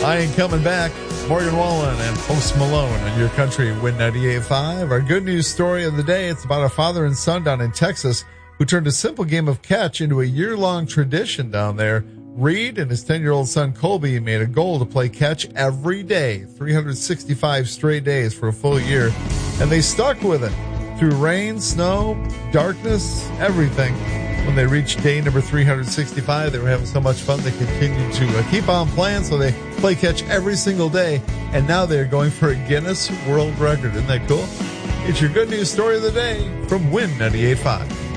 I Ain't Coming Back. Morgan Wallen and Post Malone on your country Win 98.5. Our good news story of the day, it's about a father and son down in Texas who turned a simple game of catch into a year-long tradition down there. Reed and his 10-year-old son Colby made a goal to play catch every day, 365 straight days for a full year, and they stuck with it through rain, snow, darkness, everything. When they reached day number 365, they were having so much fun they continued to keep on playing, so they play catch every single day, and now they're going for a Guinness World Record. Isn't that cool? It's your good news story of the day from Win 98.5.